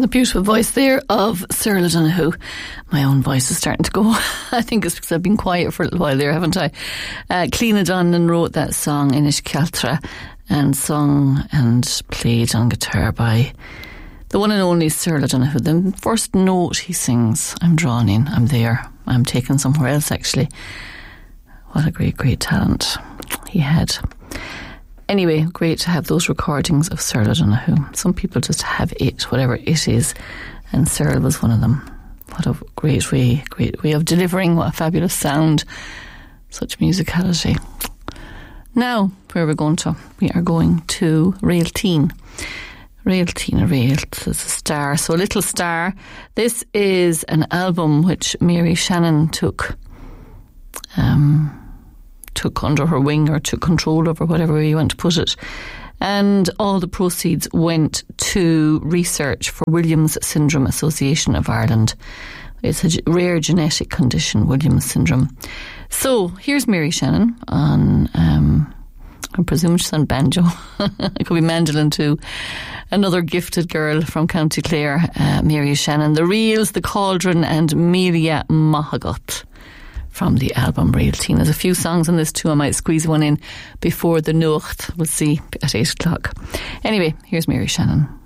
The beautiful voice there of Cyril O'Donoghue. My own voice is starting to go. I think it's because I've been quiet for a little while there, haven't I? Cliona Donegan wrote that song, Inish Cealtra, and sung and played on guitar by the one and only Cyril O'Donoghue. The first note he sings, I'm drawn in, I'm there, I'm taken somewhere else actually. What a great, great talent he had. Anyway, great to have those recordings of Cyril O'Donoghue. Some people just have it, whatever it is, and Cyril was one of them. What a great way of delivering, what a fabulous sound, such musicality. Now, where are we going to? We are going to Railteen. Railteen is a star, so a little star. This is an album which Mary Shannon took under her wing, or took control over, whatever way you want to put it. And all the proceeds went to research for Williams Syndrome Association of Ireland. It's a rare genetic condition, Williams syndrome. So here's Mary Shannon on, I presume she's on banjo. It could be mandolin too. Another gifted girl from County Clare, Mary Shannon. The Reels, The Cauldron and Melia Mahagot from the album Railteen. There's a few songs on this too. I might squeeze one in before the Nuacht. We'll see at 8 o'clock. Anyway, here's Mary Shannon.